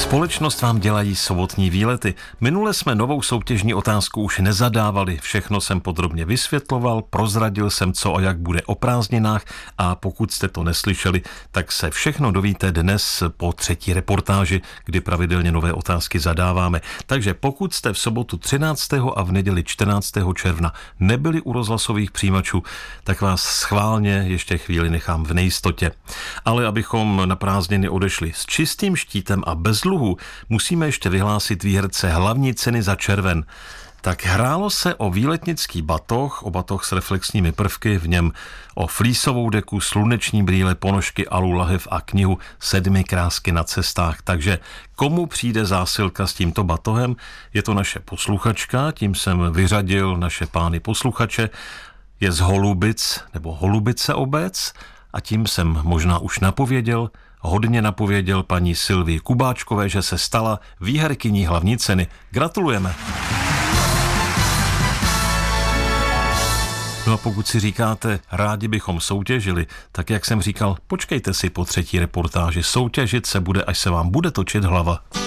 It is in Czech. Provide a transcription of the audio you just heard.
Společnost vám dělají sobotní výlety. Minule jsme novou soutěžní otázku už nezadávali. Všechno jsem podrobně vysvětloval, prozradil jsem, co a jak bude o prázdninách, a pokud jste to neslyšeli, tak se všechno dovíte dnes po třetí reportáži, kdy pravidelně nové otázky zadáváme. Takže pokud jste v sobotu 13. a v neděli 14. června nebyli u rozhlasových přijímačů, tak vás schválně ještě chvíli nechám v nejistotě. Ale abychom na prázdniny odešli s čistým štítem a bez dluhů, musíme ještě vyhlásit výherce hlavní ceny za červen. Tak hrálo se o výletnický batoh, o batoh s reflexními prvky, v něm o flísovou deku, sluneční brýle, ponožky, alu, lahev a knihu 7 krásky na cestách. Takže komu přijde zásilka s tímto batohem? Je to naše posluchačka, tím jsem vyřadil naše pány posluchače. Je z Holubic nebo Holubice obec a tím jsem možná už hodně napověděl paní Sylvii Kubáčkové, že se stala výherkyní hlavní ceny. Gratulujeme. No a pokud si říkáte, rádi bychom soutěžili, tak jak jsem říkal, počkejte si po třetí reportáži. Soutěžit se bude, až se vám bude točit hlava.